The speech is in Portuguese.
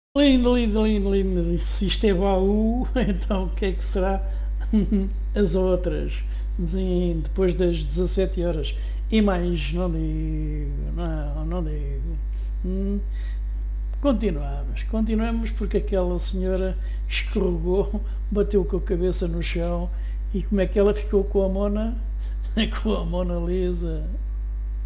Lindo, lindo, lindo, lindo. Se isto é baú, então o que é que será as outras? Sim, depois das 17 horas. E mais, não digo, não, não digo. Hum, continuamos porque aquela senhora escorregou, bateu com a cabeça no chão e como é que ela ficou com a Mona? Com a Mona Lisa.